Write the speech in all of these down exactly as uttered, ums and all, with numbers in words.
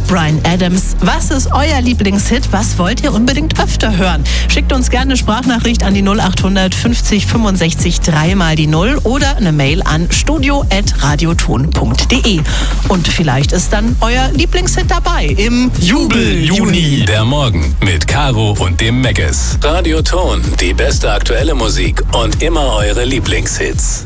Bryan Adams. Was ist euer Lieblingshit? Was wollt ihr unbedingt öfter hören? Schickt uns gerne eine Sprachnachricht an die null acht hundert fünfzig fünfundsechzig drei mal die null oder eine Mail an studio at radioton punkt de. Und vielleicht ist dann euer Lieblingshit dabei im Jubel-Juni. Der Morgen mit Caro und dem Megas. Radioton, die beste aktuelle Musik und immer eure Lieblingshits.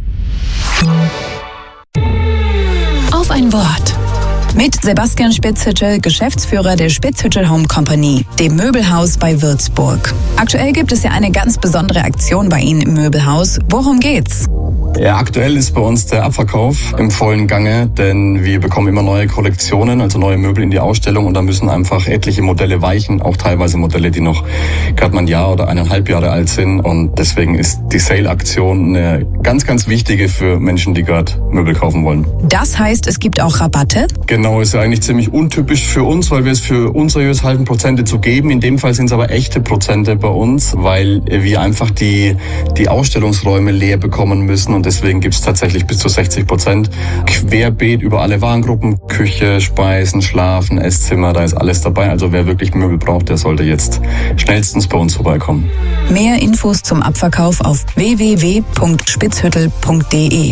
Auf ein Wort. Mit Sebastian Spitzhüttel, Geschäftsführer der Spitzhüttel Home Company, dem Möbelhaus bei Würzburg. Aktuell gibt es ja eine ganz besondere Aktion bei Ihnen im Möbelhaus. Worum geht's? Ja, aktuell ist bei uns der Abverkauf im vollen Gange, denn wir bekommen immer neue Kollektionen, also neue Möbel in die Ausstellung und da müssen einfach etliche Modelle weichen, auch teilweise Modelle, die noch gerade mal ein Jahr oder eineinhalb Jahre alt sind und deswegen ist die Sale-Aktion eine ganz, ganz wichtige für Menschen, die gerade Möbel kaufen wollen. Das heißt, es gibt auch Rabatte? Genau, ist ja eigentlich ziemlich untypisch für uns, weil wir es für unseriös halten, Prozente zu geben. In dem Fall sind es aber echte Prozente bei uns, weil wir einfach die, die Ausstellungsräume leer bekommen müssen und deswegen gibt es tatsächlich bis zu sechzig Prozent querbeet über alle Warengruppen, Küche, Speisen, Schlafen, Esszimmer, da ist alles dabei. Also wer wirklich Möbel braucht, der sollte jetzt schnellstens bei uns vorbeikommen. Mehr Infos zum Abverkauf auf w w w punkt spitzhüttel punkt de.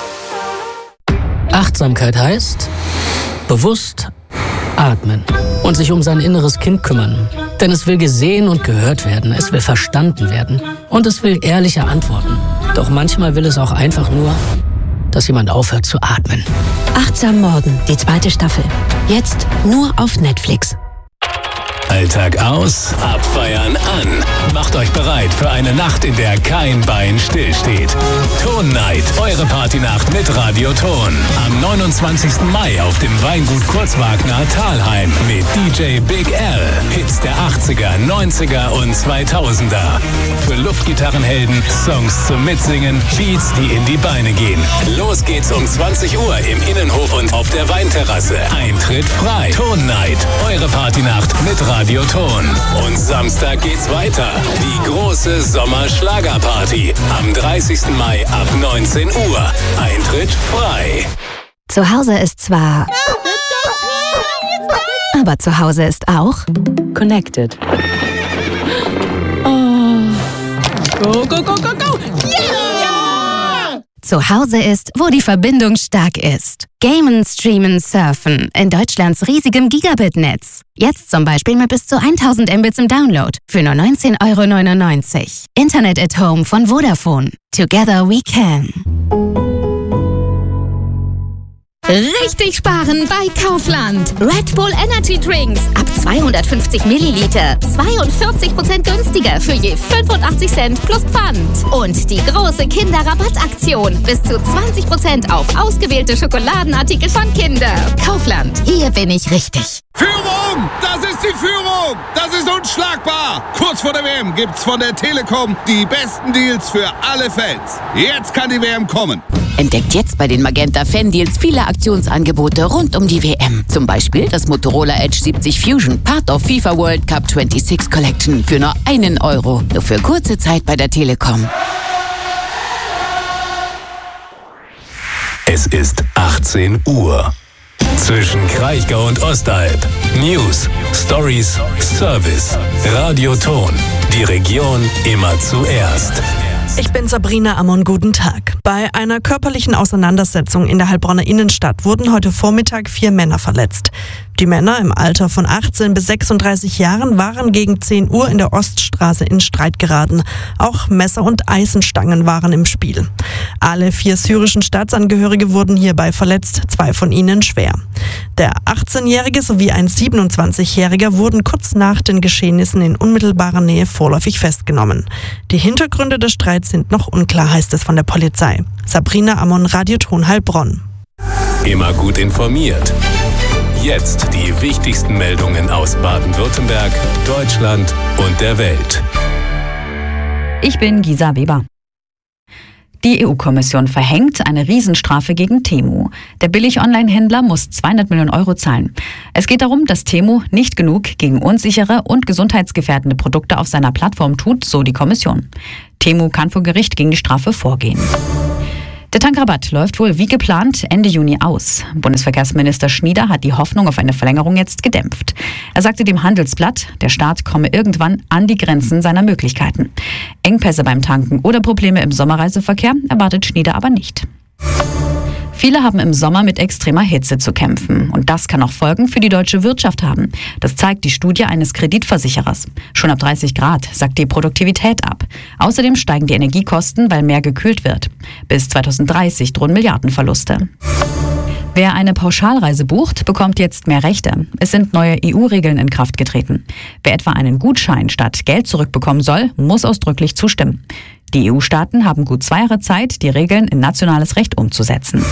Achtsamkeit heißt bewusst atmen und sich um sein inneres Kind kümmern. Denn es will gesehen und gehört werden, es will verstanden werden und es will ehrliche Antworten. Doch manchmal will es auch einfach nur, dass jemand aufhört zu atmen. Achtsam Morgen, die zweite Staffel. Jetzt nur auf Netflix. Alltag aus, abfeiern an. Macht euch bereit für eine Nacht, in der kein Bein stillsteht. Ton Night, eure Partynacht mit Radioton. Am neunundzwanzigsten Mai auf dem Weingut Kurzwagner Thalheim mit D J Big L. Hits der achtziger, neunziger und zweitausender. Für Luftgitarrenhelden, Songs zum Mitsingen, Beats, die in die Beine gehen. Los geht's um zwanzig Uhr im Innenhof und auf der Weinterrasse. Eintritt frei. Ton Night, eure Partynacht mit Radioton. Und Samstag geht's weiter. Die große Sommerschlagerparty am dreißigsten Mai ab neunzehn Uhr. Eintritt frei. Zu Hause ist zwar... aber zu Hause ist auch... Connected. Oh. Go, go, go, go, go! Yeah! Zu Hause ist, wo die Verbindung stark ist. Gamen, Streamen, Surfen in Deutschlands riesigem Gigabit-Netz. Jetzt zum Beispiel mit bis zu tausend Mbits im Download für nur neunzehn Euro neunundneunzig. Internet at Home von Vodafone. Together we can. Richtig sparen bei Kaufland. Red Bull Energy Drinks ab zweihundertfünfzig Milliliter. zweiundvierzig Prozent günstiger für je fünfundachtzig Cent plus Pfand. Und die große Kinderrabattaktion. Bis zu zwanzig Prozent auf ausgewählte Schokoladenartikel von Kinder. Kaufland. Hier bin ich richtig. Führung! Das ist die Führung! Das ist unschlagbar! Kurz vor der W M gibt's von der Telekom die besten Deals für alle Fans. Jetzt kann die W M kommen. Entdeckt jetzt bei den Magenta Fan-Deals viele Aktionsangebote rund um die W M. Zum Beispiel das Motorola Edge siebzig Fusion, Part of FIFA World Cup sechsundzwanzig Collection für nur einen Euro. Nur für kurze Zeit bei der Telekom. Es ist achtzehn Uhr. Zwischen Kraichgau und Ostalb. News, Stories, Service. Radioton. Die Region immer zuerst. Ich bin Sabrina Ammon, guten Tag. Bei einer körperlichen Auseinandersetzung in der Heilbronner Innenstadt wurden heute Vormittag vier Männer verletzt. Die Männer im Alter von achtzehn bis sechsunddreißig Jahren waren gegen zehn Uhr in der Oststraße in Streit geraten. Auch Messer und Eisenstangen waren im Spiel. Alle vier syrischen Staatsangehörige wurden hierbei verletzt, zwei von ihnen schwer. Der achtzehnjährige sowie ein siebenundzwanzigjähriger wurden kurz nach den Geschehnissen in unmittelbarer Nähe vorläufig festgenommen. Die Hintergründe des Streits sind noch unklar, heißt es von der Polizei. Sabrina Ammon, Radioton Heilbronn. Immer gut informiert. Jetzt die wichtigsten Meldungen aus Baden-Württemberg, Deutschland und der Welt. Ich bin Gisa Weber. Die E U-Kommission verhängt eine Riesenstrafe gegen Temu. Der Billig-Online-Händler muss zweihundert Millionen Euro zahlen. Es geht darum, dass Temu nicht genug gegen unsichere und gesundheitsgefährdende Produkte auf seiner Plattform tut, so die Kommission. Temu kann vor Gericht gegen die Strafe vorgehen. Der Tankrabatt läuft wohl wie geplant Ende Juni aus. Bundesverkehrsminister Schnieder hat die Hoffnung auf eine Verlängerung jetzt gedämpft. Er sagte dem Handelsblatt, der Staat komme irgendwann an die Grenzen seiner Möglichkeiten. Engpässe beim Tanken oder Probleme im Sommerreiseverkehr erwartet Schnieder aber nicht. Viele haben im Sommer mit extremer Hitze zu kämpfen. Und das kann auch Folgen für die deutsche Wirtschaft haben. Das zeigt die Studie eines Kreditversicherers. Schon ab dreißig Grad sackt die Produktivität ab. Außerdem steigen die Energiekosten, weil mehr gekühlt wird. Bis zweitausenddreißig drohen Milliardenverluste. Wer eine Pauschalreise bucht, bekommt jetzt mehr Rechte. Es sind neue E U-Regeln in Kraft getreten. Wer etwa einen Gutschein statt Geld zurückbekommen soll, muss ausdrücklich zustimmen. Die E U-Staaten haben gut zwei Jahre Zeit, die Regeln in nationales Recht umzusetzen.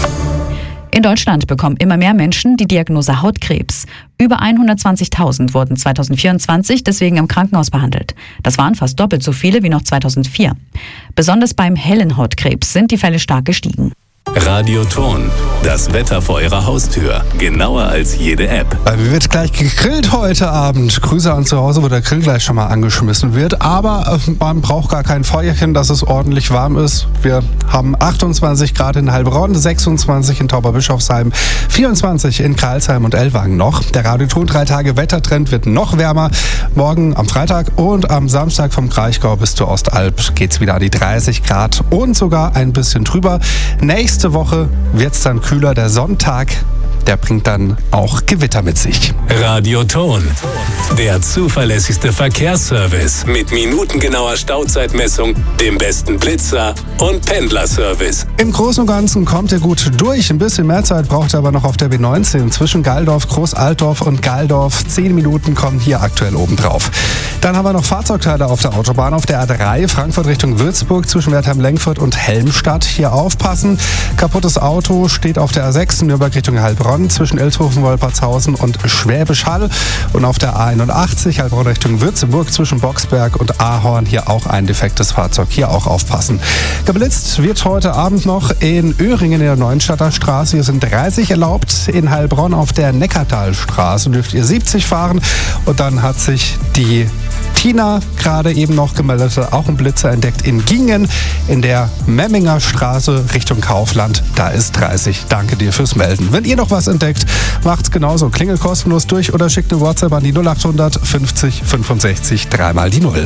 In Deutschland bekommen immer mehr Menschen die Diagnose Hautkrebs. Über hundertzwanzigtausend wurden zweitausendvierundzwanzig deswegen im Krankenhaus behandelt. Das waren fast doppelt so viele wie noch zweitausendvier. Besonders beim hellen Hautkrebs sind die Fälle stark gestiegen. Radioton, das Wetter vor Ihrer Haustür. Genauer als jede App. Mir wird gleich gegrillt heute Abend. Grüße an zu Hause, wo der Grill gleich schon mal angeschmissen wird. Aber man braucht gar kein Feuerchen, dass es ordentlich warm ist. Wir haben achtundzwanzig Grad in Heilbronn, sechsundzwanzig in Tauberbischofsheim, vierundzwanzig in Karlsheim und Ellwangen noch. Der Radioton drei Tage Wettertrend wird noch wärmer. Morgen am Freitag und am Samstag vom Kraichgau bis zur Ostalb geht's wieder an die dreißig Grad und sogar ein bisschen drüber. Nächste Woche wird es dann kühler. Der Sonntag, der bringt dann auch Gewitter mit sich. Radioton, der zuverlässigste Verkehrsservice mit minutengenauer Stauzeitmessung, dem besten Blitzer und Pendlerservice. Im Großen und Ganzen kommt ihr gut durch. Ein bisschen mehr Zeit braucht ihr aber noch auf der B neunzehn. Zwischen Galdorf, Großaltdorf und Galdorf. Zehn Minuten kommen hier aktuell obendrauf. Dann haben wir noch Fahrzeugteile auf der Autobahn. Auf der A drei, Frankfurt Richtung Würzburg, zwischen Wertheim-Lengfurt und Helmstadt. Hier aufpassen. Kaputtes Auto steht auf der A sechs, Nürnberg Richtung Heilbronn, zwischen Ilshofen, Wolpertshausen und Schwäbisch Hall. Und auf der A einundachtzig, Heilbronn Richtung Würzburg, zwischen Boxberg und Ahorn, hier auch ein defektes Fahrzeug. Hier auch aufpassen. Geblitzt wird heute Abend noch in Öhringen in der Neustadter Straße. Hier sind dreißig erlaubt. In Heilbronn auf der Neckartalstraße dürft ihr siebzig fahren. Und dann hat sich die Tina gerade eben noch gemeldet, auch ein Blitzer entdeckt in Gingen in der Memminger Straße Richtung Kaufland. Da ist dreißig. Danke dir fürs Melden. Wenn ihr noch was entdeckt, macht's genauso. Klingelt kostenlos durch oder schickt eine WhatsApp an die null achthundert fünfzig fünfundsechzig dreimal die Null.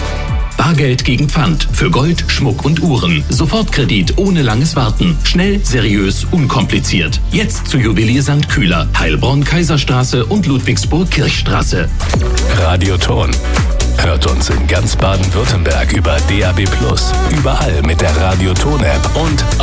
Bargeld gegen Pfand für Gold, Schmuck und Uhren. Sofortkredit ohne langes Warten. Schnell, seriös, unkompliziert. Jetzt zu Juwelier Sankt Kühler, Heilbronn, Kaiserstraße und Ludwigsburg Kirchstraße. Radioton. Hört uns in ganz Baden-Württemberg über D A B plus, überall mit der Radioton-App und